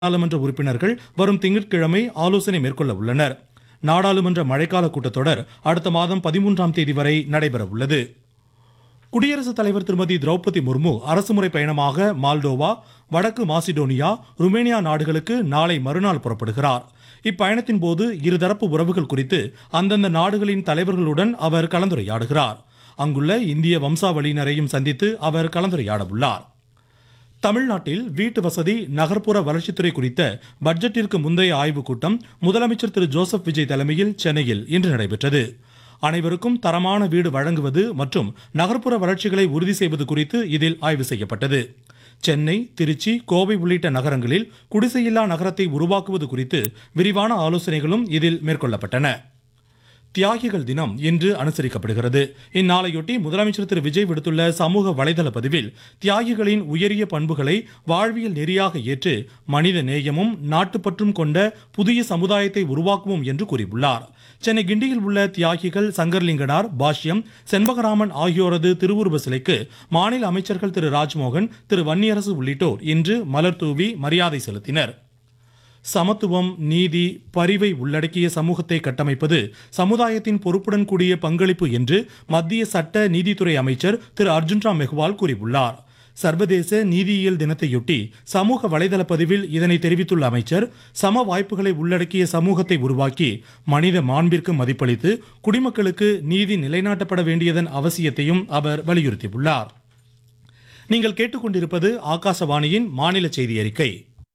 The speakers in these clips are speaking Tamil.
நாடாளுமன்ற உறுப்பினர்கள் வரும் திங்கட்கிழமை ஆலோசனை மேற்கொள்ள உள்ளனர். நாடாளுமன்ற மழைக்கால கூட்டத்தொடர் அடுத்த மாதம் 13ஆம் தேதி வரை நடைபெற உள்ளது. குடியரசுத் தலைவர் திருமதி திரௌபதி முர்மு அரசுமுறை பயணமாக மால்டோவா, வடக்கு மாசிடோனியா, ருமேனியா நாடுகளுக்கு நாளை மறுநாள் புறப்படுகிறார். இப்பயணத்தின் போது இருதரப்பு உறவுகள் குறித்து அந்தந்த நாடுகளின் தலைவர்களுடன் அவர் கலந்துரையாடுகிறார். அங்குள்ள இந்திய வம்சாவளியினரையும் சந்தித்து அவர் கலந்துரையாட உள்ளார். தமிழ்நாட்டில் வீட்டு வசதி, நகர்ப்புற வளர்ச்சித்துறை குறித்த பட்ஜெட்டிற்கு முந்தைய ஆய்வுக் கூட்டம் முதலமைச்சர் திரு ஜோசப் விஜய் தலைமையில் சென்னையில் இன்று நடைபெற்றது. அனைவருக்கும் தரமான வீடு வழங்குவது மற்றும் நகர்ப்புற வளர்ச்சிகளை உறுதி செய்வது குறித்து இதில் ஆய்வு செய்யப்பட்டது. சென்னை, திருச்சி, கோவை உள்ளிட்ட நகரங்களில் குடிசையில்லா நகரத்தை உருவாக்குவது குறித்து விரிவான ஆலோசனைகளும் இதில் மேற்கொள்ளப்பட்டன. தியாகிகள் தினம் இன்று அனுசரிக்கப்படுகிறது. இந்நாளையொட்டி முதலமைச்சர் திரு விஜய் விடுத்துள்ள சமூக வலைதள பதிவில் தியாகிகளின் உயரிய பண்புகளை வாழ்வியல் நெறியாக ஏற்று மனித நேயமும் நாட்டுப்பற்றும் கொண்ட புதிய சமுதாயத்தை உருவாக்குவோம் என்று கூறியுள்ளார். சென்னை கிண்டியில் உள்ள தியாகிகள் சங்கர்லிங்கனார், பாஷ்யம், செண்பகராமன் ஆகியோரது திருவுருவ சிலைக்கு மாநில அமைச்சர்கள் திரு ராஜ்மோகன், திரு வன்னியரசு உள்ளிட்டோர் இன்று மலர் தூவி மரியாதை செலுத்தினர். சமத்துவம், நீதி, பரிவை உள்ளடக்கிய சமூகத்தை கட்டமைப்பது சமுதாயத்தின் பொறுப்புடன் கூடிய பங்களிப்பு என்று மத்திய சட்ட நீதித்துறை அமைச்சர் திரு அர்ஜுன் ராம் மெஹ்வால் கூறியுள்ளார். சர்வதேச நீதியியல் தினத்தையொட்டி சமூக வலைதள பதிவில் இதனை தெரிவித்துள்ள அமைச்சர், சம வாய்ப்புகளை உள்ளடக்கிய சமூகத்தை உருவாக்கி மனித மாண்பிற்கு மதிப்பளித்து குடிமக்களுக்கு நீதி நிலைநாட்டப்பட வேண்டியதன் அவசியத்தையும் அவர் வலியுறுத்தியுள்ளார். நீங்கள் கேட்டுக்கொண்டிருப்பது ஆகாசவாணியின் மாநில செய்தி அறிக்கை.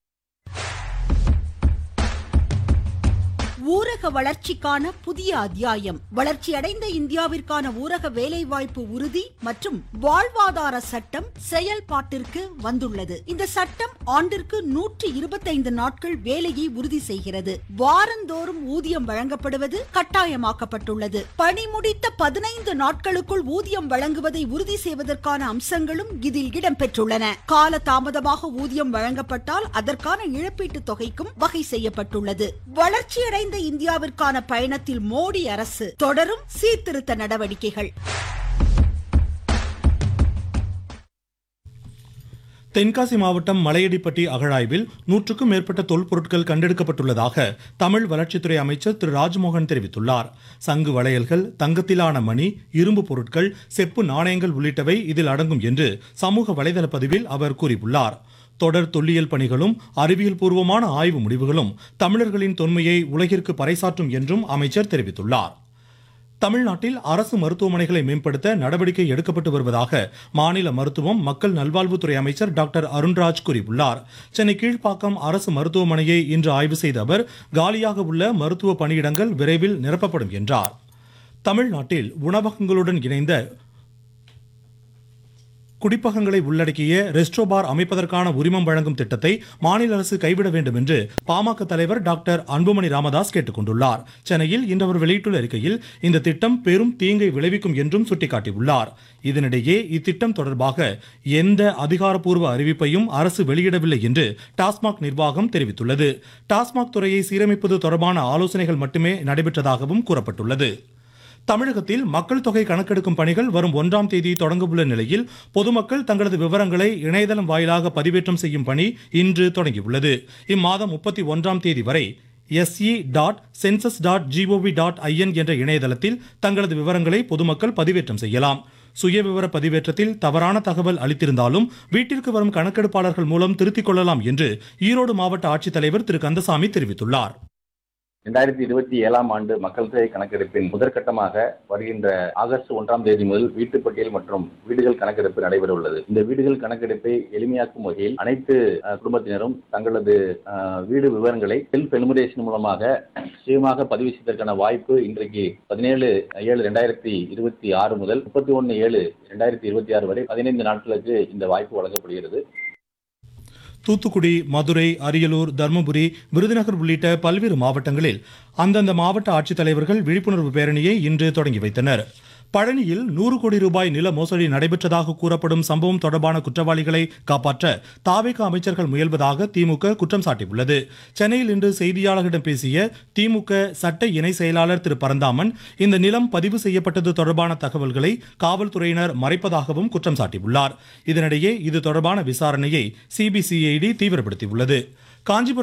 ஊரக வளர்ச்சிக்கான புதிய அத்தியாயம். வளர்ச்சியடைந்த இந்தியாவிற்கான ஊரக வேலைவாய்ப்பு உறுதி மற்றும் வாழ்வாதார சட்டம் செயல்பாட்டிற்கு வந்துள்ளது. இந்த சட்டம் ஆண்டிற்கு 125 நாட்கள் வேலையை உறுதி செய்கிறது. வாரந்தோறும் ஊதியம் வழங்கப்படுவது கட்டாயமாக்கப்பட்டுள்ளது. பணி முடித்த 15 நாட்களுக்குள் ஊதியம் வழங்குவதை உறுதி செய்வதற்கான அம்சங்களும் இதில் இடம்பெற்றுள்ளன. கால தாமதமாக ஊதியம் வழங்கப்பட்டால் அதற்கான இழப்பீட்டு தொகைக்கும் வகை செய்யப்பட்டுள்ளது. வளர்ச்சியடைந்த இந்தியாவிற்கான பயணத்தில் மோடி அரசு தொடரும் சீர்திருத்த நடவடிக்கைகள். தென்காசி மாவட்டம் மலையடிப்பட்டி அகழாய்வில் 100க்கும் மேற்பட்ட தொல்பொருட்கள் கண்டெடுக்கப்பட்டுள்ளதாக தமிழ் வளர்ச்சித்துறை அமைச்சர் திரு ராஜ்மோகன் தெரிவித்துள்ளார். சங்கு வளையல்கள், தங்கத்திலான மணி, இரும்பு பொருட்கள், செப்பு நாணயங்கள் உள்ளிட்டவை இதில் அடங்கும் என்று சமூக வலைதள பதிவில் அவர் கூறியுள்ளார். தொடர் தொல்லியல் பணிகளும் அறிவியல் பூர்வமான ஆய்வு முடிவுகளும் தமிழர்களின் தொன்மையை உலகிற்கு பறைசாற்றும் என்றும் அமைச்சர் தெரிவித்துள்ளார். தமிழ்நாட்டில் அரசு மருத்துவமனைகளை மேம்படுத்த நடவடிக்கை எடுக்கப்பட்டு வருவதாக மாநில மருத்துவம், மக்கள் நல்வாழ்வுத்துறை அமைச்சர் டாக்டர் அருண்ராஜ் கூறியுள்ளார். சென்னை கீழ்ப்பாக்கம் அரசு மருத்துவமனையை இன்று ஆய்வு செய்த அவர் காலியாக உள்ள மருத்துவ பணியிடங்கள் விரைவில் நிரப்பப்படும் என்றார். தமிழ்நாட்டில் உணவகங்களுடன் இணைந்த குடிப்பகங்களை உள்ளடக்கிய ரெஸ்டோபார் அமைப்பதற்கான உரிமம் வழங்கும் திட்டத்தை மாநில அரசு கைவிட வேண்டும் என்று பாமக தலைவர் டாக்டர் அன்புமணி ராமதாஸ் கேட்டுக்கொண்டுள்ளார். சென்னையில் இன்று அவர் வெளியிட்டுள்ள அறிக்கையில் இந்த திட்டம் பெரும் தீங்கை விளைவிக்கும் என்றும் சுட்டிக்காட்டியுள்ளார். இதனிடையே இத்திட்டம் தொடர்பாக எந்த அதிகாரப்பூர்வ அறிவிப்பையும் அரசு வெளியிடவில்லை என்று டாஸ்மாக் நிர்வாகம் தெரிவித்துள்ளது. டாஸ்மாக் துறையை சீரமைப்பது தொடர்பான ஆலோசனைகள் மட்டுமே நடைபெற்றதாகவும் கூறப்பட்டுள்ளது. தமிழகத்தில் மக்கள் தொகை கணக்கெடுக்கும் பணிகள் வரும் 1ஆம் தேதி தொடங்க உள்ள நிலையில் பொதுமக்கள் தங்களது விவரங்களை இணையதளம் வாயிலாக பதிவேற்றம் செய்யும் பணி இன்று தொடங்கியுள்ளது. இம்மாதம் 31ஆம் தேதி வரை se.census.gov.in என்ற இணையதளத்தில் தங்களது விவரங்களை பொதுமக்கள் பதிவேற்றம் செய்யலாம். சுயவிவர பதிவேற்றத்தில் தவறான தகவல் அளித்திருந்தாலும் வீட்டிற்கு வரும் கணக்கெடுப்பாளர்கள் மூலம் திருத்திக் கொள்ளலாம் என்று ஈரோடு மாவட்ட ஆட்சித்தலைவர் திரு கந்தசாமி தெரிவித்துள்ளார். 2027ஆம் ஆண்டு மக்கள் தொகை கணக்கெடுப்பின் முதற்கட்டமாக வருகின்ற ஆகஸ்ட் 1ஆம் தேதி முதல் வீட்டு பட்டியல் மற்றும் வீடுகள் கணக்கெடுப்பு நடைபெற உள்ளது. இந்த வீடுகள் கணக்கெடுப்பை எளிமையாக்கும் வகையில் அனைத்து குடும்பத்தினரும் தங்களது வீடு விவரங்களை செல்ஃப் எனுமரேஷன் மூலமாக சுயமாக பதிவு செய்வதற்கான வாய்ப்பு இன்றைக்கு 17/7/2026 முதல் 31/7/2026 வரை 15 நாட்களுக்கு இந்த வாய்ப்பு வழங்கப்படுகிறது. தூத்துக்குடி, மதுரை, அரியலூர், தர்மபுரி, விருதுநகர் உள்ளிட்ட பல்வேறு மாவட்டங்களில் அந்தந்த மாவட்ட ஆட்சித்தலைவர்கள் விழிப்புணர்வு பேரணியை இன்று தொடங்கி வைத்தனர். பழனியில் 100 கோடி ரூபாய் நில மோசடி நடைபெற்றதாக கூறப்படும் சம்பவம் தொடர்பான குற்றவாளிகளை காப்பாற்ற தாவேகா அமைச்சர்கள் முயல்வதாக திமுக குற்றம் சாட்டியுள்ளது. சென்னையில் இன்று செய்தியாளர்களிடம் பேசிய திமுக சட்ட இணை செயலாளர் திரு பரந்தாமன், இந்த நிலம் பதிவு செய்யப்பட்டது தொடர்பான தகவல்களை காவல்துறையினர் மறைப்பதாகவும் குற்றம் சாட்டியுள்ளார். இதனிடையே இது தொடர்பான விசாரணையை சிபிசிஐடி தீவிரப்படுத்தியுள்ளது. காஞ்சிபுரம்